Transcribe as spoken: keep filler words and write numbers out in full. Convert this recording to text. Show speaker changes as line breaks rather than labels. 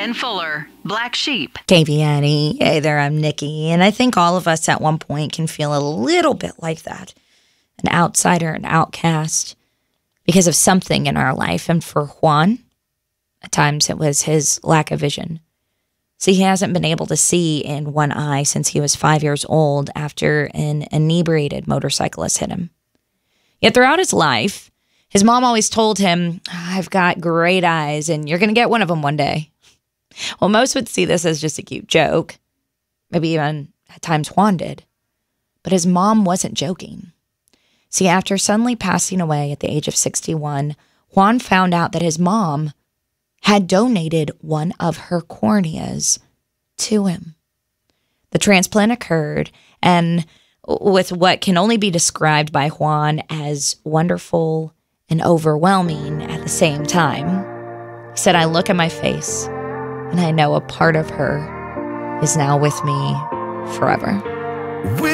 Ben Fuller, Black Sheep.
K V N E. Hey there, I'm Nikki. And I think all of us at one point can feel a little bit like that. An outsider, an outcast, because of something in our life. And for Juan, at times it was his lack of vision. See, he hasn't been able to see in one eye since he was five years old after an inebriated motorcyclist hit him. Yet throughout his life, his mom always told him, I've got great eyes and you're going to get one of them one day. Well, most would see this as just a cute joke. Maybe even at times Juan did. But his mom wasn't joking. See, after suddenly passing away at the age of sixty-one, Juan found out that his mom had donated one of her corneas to him. The transplant occurred, and with what can only be described by Juan as wonderful and overwhelming at the same time, he said, I look at my face, and I know a part of her is now with me forever.